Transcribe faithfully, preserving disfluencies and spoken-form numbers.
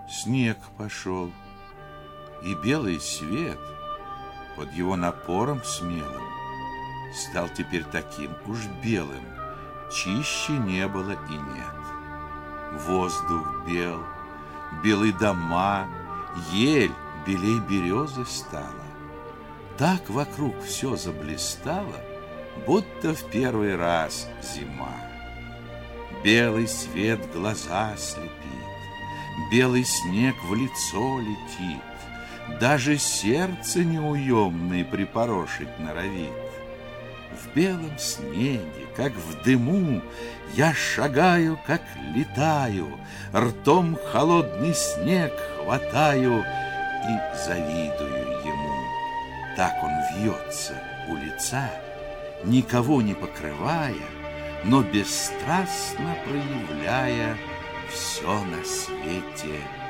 Снег пошел, и белый свет под его напором смелым стал теперь таким уж белым, чище не было и нет. Воздух бел, белые дома, ель белей березы стала. Так вокруг все заблистало, будто в первый раз зима. Белый свет глаза слепит, белый снег в лицо летит, даже сердце неуемное припорошить норовит. В белом снеге, как в дыму, я шагаю, как летаю, ртом холодный снег хватаю и завидую ему. Так он вьется у лица, никого не покрывая, но бесстрастно проявляя все на свете